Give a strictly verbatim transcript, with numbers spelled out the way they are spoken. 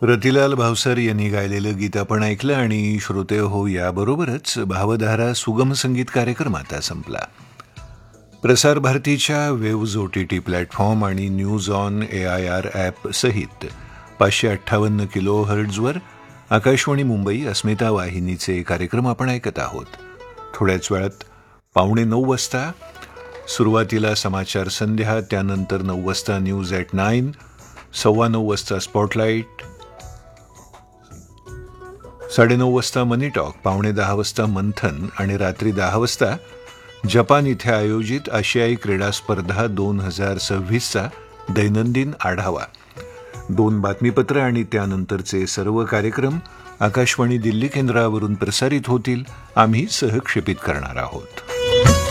रतिलाल भावसार यांनी गायलेलं गीत आपण ऐकलं आणि श्रोते हो याबरोबरच भावधारा सुगम संगीत कार्यक्रम आता संपला. प्रसार भारतीच्या waves O T T platform आणि news on A I R app सहित पाचशे अठ्ठावन्न किलो हर्ट्झवर आकाशवाणी मुंबई अस्मिता वाहिनीचे कार्यक्रम आपण ऐकत आहोत. थोड्याच वेळात पावणे नऊ वाजता सुरुवातीला समाचार संध्या, त्यानंतर नऊ वाजता न्यूज ॲट नाईन, सव्वा नऊ वाजता स्पॉटलाईट, साडेनऊ वाजता मनी टॉक, पावणे दहा वाजता मंथन आणि रात्री दहा वाजता जपान इथे आयोजित आशियाई क्रीडा स्पर्धा दोन हजार सव्वीसचा दैनंदिन आढावा. दोन बातमीपत्र आणि त्यानंतरचे सर्व कार्यक्रम आकाशवाणी दिल्ली केंद्रावरून प्रसारित होतील. आम्ही सहक्षेपित करणार आहोत.